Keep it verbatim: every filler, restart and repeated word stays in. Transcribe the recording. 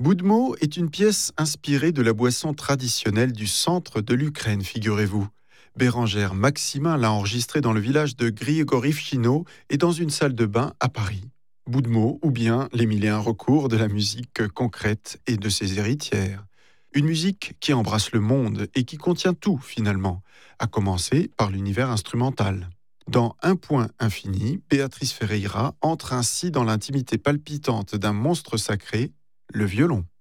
Boudmo est une pièce inspirée de la boisson traditionnelle du centre de l'Ukraine, figurez-vous. Bérangère Maximin l'a enregistrée dans le village de Grigorivchino et dans une salle de bain à Paris. Boudmo, ou bien les mille et un recours de la musique concrète et de ses héritières. Une musique qui embrasse le monde et qui contient tout finalement, à commencer par l'univers instrumental. Dans Un point infini, Béatrice Ferreira entre ainsi dans l'intimité palpitante d'un monstre sacré, le violon.